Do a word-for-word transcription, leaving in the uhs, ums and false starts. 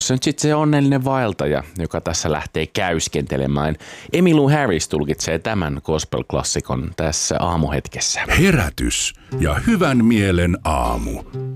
Se on sitten se onnellinen vaeltaja, joka tässä lähtee käyskentelemään. Emmylou Harris tulkitsee tämän gospel-klassikon tässä aamuhetkessä. Herätys ja hyvän mielen aamu.